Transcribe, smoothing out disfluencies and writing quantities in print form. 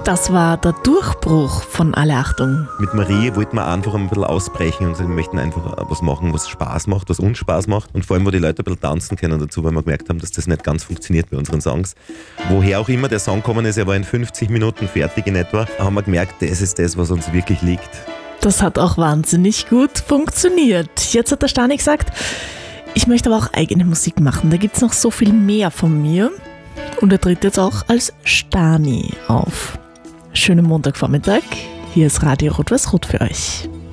Das war der Durchbruch von Alle Achtung. Mit Marie wollten wir einfach ein bisschen ausbrechen und sagen, wir möchten einfach was machen, was Spaß macht, was uns Spaß macht und vor allem, wo die Leute ein bisschen tanzen können dazu, weil wir gemerkt haben, dass das nicht ganz funktioniert bei unseren Songs. Woher auch immer der Song gekommen ist, er war in 50 Minuten fertig in etwa, haben wir gemerkt, das ist das, was uns wirklich liegt. Das hat auch wahnsinnig gut funktioniert. Jetzt hat der Stani gesagt, ich möchte aber auch eigene Musik machen, da gibt es noch so viel mehr von mir. Und er tritt jetzt auch als Stani auf. Schönen Montagvormittag, hier ist Radio Rot-Weiß-Rot für euch.